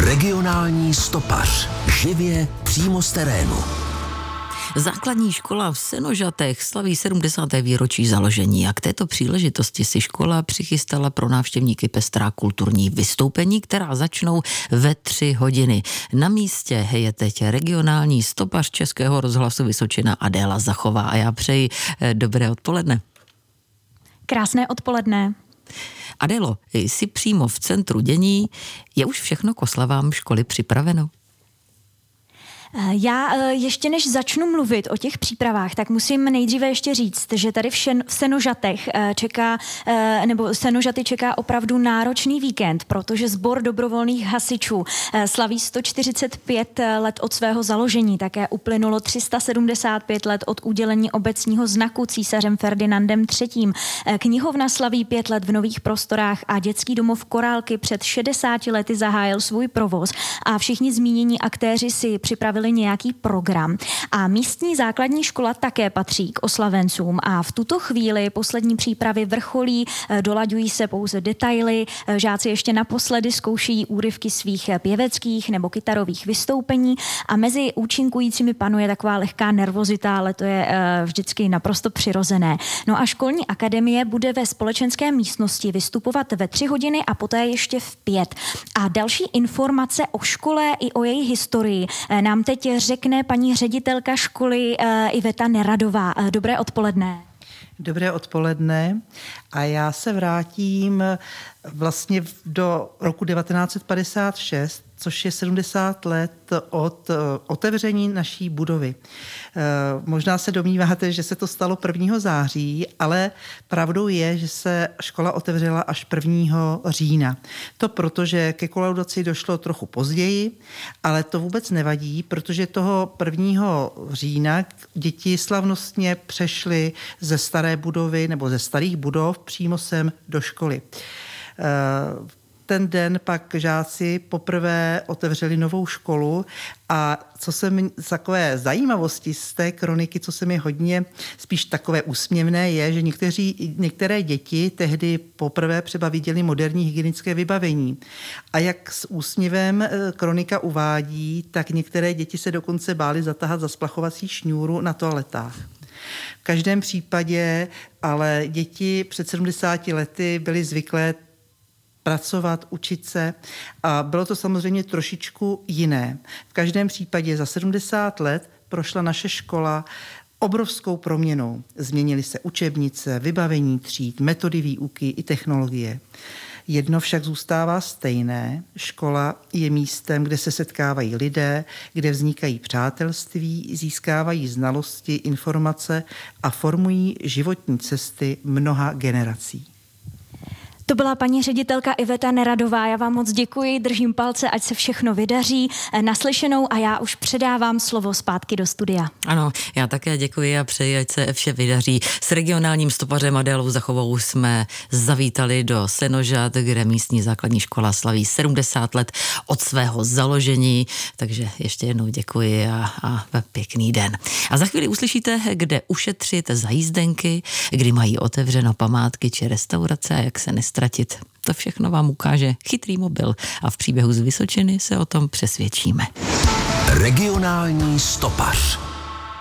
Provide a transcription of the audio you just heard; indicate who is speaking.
Speaker 1: Regionální stopař. Živě přímo z terénu.
Speaker 2: Základní škola v Senožatech slaví 70. výročí založení a k této příležitosti si škola přichystala pro návštěvníky pestrá kulturní vystoupení, která začnou ve 3 hodiny. Na místě je teď regionální stopař Českého rozhlasu Vysočina Adéla Zachová a já přeji dobré odpoledne.
Speaker 3: Krásné odpoledne.
Speaker 2: Adélo, jsi přímo v centru dění. Je už všechno k oslavám školy připraveno?
Speaker 3: Já ještě než začnu mluvit o těch přípravách, tak musím nejdříve ještě říct, že tady v Senožatech Senožaty čeká opravdu náročný víkend, protože sbor dobrovolných hasičů slaví 145 let od svého založení. Také uplynulo 375 let od udělení obecního znaku císařem Ferdinandem III. Knihovna slaví 5 let v nových prostorách a dětský domov Korálky před 60 lety zahájil svůj provoz a všichni zmínění aktéři si připravili nějaký program. A místní základní škola také patří k oslavencům a v tuto chvíli poslední přípravy vrcholí, dolaďují se pouze detaily, žáci ještě naposledy zkouší úryvky svých pěveckých nebo kytarových vystoupení a mezi účinkujícími panuje taková lehká nervozita, ale to je vždycky naprosto přirozené. No a školní akademie bude ve společenské místnosti vystupovat ve 3 hodiny a poté ještě v 5. A další informace o škole i o její historii nám teď řekne paní ředitelka školy Iveta Neradová. Dobré odpoledne.
Speaker 4: Dobré odpoledne a já se vrátím vlastně do roku 1956, což je 70 let od otevření naší budovy. Možná se domníváte, že se to stalo 1. září, ale pravdou je, že se škola otevřela až 1. října. To proto, že ke kolaudaci došlo trochu později, ale to vůbec nevadí, protože toho 1. října děti slavnostně přešly ze staré budovy nebo ze starých budov přímo sem do školy. Ten den pak žáci poprvé otevřeli novou školu a co se mi takové zajímavosti z té kroniky, co se mi hodně spíš takové úsměvné, je, že některé děti tehdy poprvé třeba viděli moderní hygienické vybavení. A jak s úsměvem kronika uvádí, tak některé děti se dokonce bály zatahat za splachovací šňůru na toaletách. V každém případě ale děti před 70 lety byly zvyklé pracovat, učit se a bylo to samozřejmě trošičku jiné. V každém případě za 70 let prošla naše škola obrovskou proměnou. Změnily se učebnice, vybavení tříd, metody výuky i technologie. Jedno však zůstává stejné. Škola je místem, kde se setkávají lidé, kde vznikají přátelství, získávají znalosti, informace a formují životní cesty mnoha generací.
Speaker 3: To byla paní ředitelka Iveta Neradová. Já vám moc děkuji, držím palce, ať se všechno vydaří. Naslyšenou a já už předávám slovo zpátky do studia.
Speaker 2: Ano, já také děkuji a přeji, ať se vše vydaří. S regionálním stopařem Adélou Zachovou jsme zavítali do Senožat, kde místní základní škola slaví 70 let od svého založení, takže ještě jednou děkuji a pěkný den. A za chvíli uslyšíte, kde ušetřit za jízdenky, kdy mají otevřeno památky či restaurace a jak se nestratit. To všechno vám ukáže chytrý mobil a v příběhu z Vysočiny se o tom přesvědčíme.
Speaker 1: Regionální stopař.